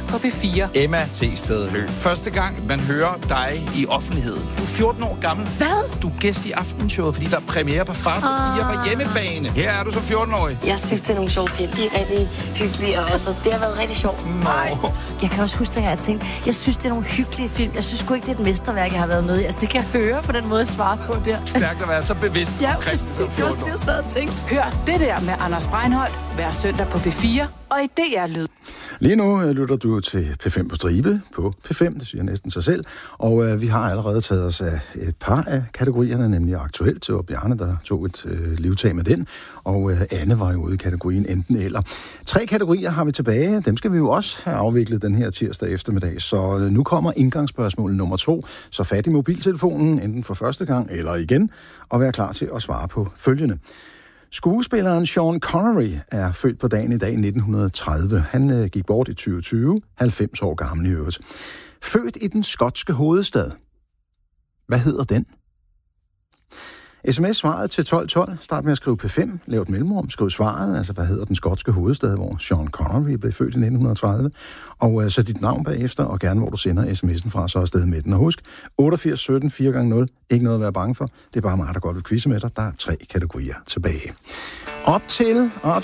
på P4. Emma T. Høgh. Første gang, man hører dig i offentligheden. Du er 14 år gammel. Hvad? Du er gæst i Aftenshowet, fordi der er premiere på Far for Fire på hjemmebane. Her er du som 14-årig. Jeg synes, det er nogle sjove film. De er rigtig hyggelige, og altså, det har været rigtig sjovt. Nej. Jeg kan også huske, at jeg tænkte, jeg synes, det er nogle hyggelige film. Jeg synes sgu ikke, det er et mesterværk, jeg har været med i. Altså, det kan jeg høre på den måde, jeg svarer på der. Stærkt at være så bevidst Ja, omkring det som præcis. Det var 14 det, år. jeg sad og tænkte. Hør det der med Anders Breinholt hver søndag på P4 og i DR-lyd. Lige nu lytter du til P5 på stribe på P5, det siger næsten sig selv, og vi har allerede taget os af et par af kategorierne, nemlig aktuelt. Det var Bjarne, der tog et livtag med den, og Anne var jo ude i kategorien enten eller. 3 kategorier har vi tilbage, dem skal vi jo også have afviklet den her tirsdag eftermiddag, så nu kommer indgangsspørgsmål nummer 2, så fat i mobiltelefonen, enten for første gang eller igen, og vær klar til at svare på følgende. Skuespilleren Sean Connery er født på dagen i dag 1930. Han gik bort i 2020, 90 år gammel i øvrigt. Født i den skotske hovedstad. Hvad hedder den? SMS-svaret til 1212. Start med at skrive P5. Lav et mellemrum. Skriv svaret. Altså, hvad hedder den skotske hovedstad, hvor Sean Connery blev født i 1930. Og så dit navn bagefter, og gerne hvor du sender sms'en fra, så afsted med den. Og husk, 88 17 4x0. Ikke noget at være bange for. Det er bare mig, der godt vil quizze med dig. Der er 3 kategorier tilbage. Op til